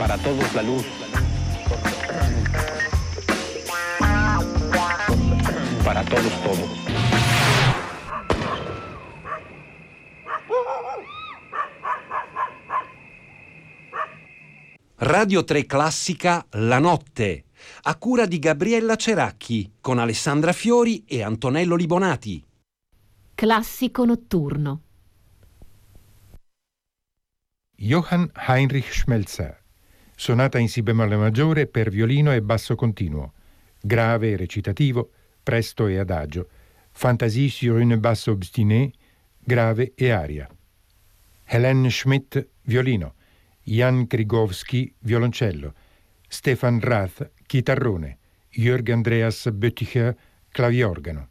Para todos la luz. Para todos todo. Radio 3 Classica La Notte, a cura di Gabriella Ceracchi, con Alessandra Fiori e Antonello Libonati. Classico notturno. Johann Heinrich Schmelzer, sonata in si bemolle maggiore per violino e basso continuo, grave e recitativo, presto e adagio, Fantasie sur une basse obstinée, grave e aria. Hélène Schmidt, violino, Jan Krigowski, violoncello, Stefan Rath, chitarrone, Jörg Andreas Bötticher, claviorgano.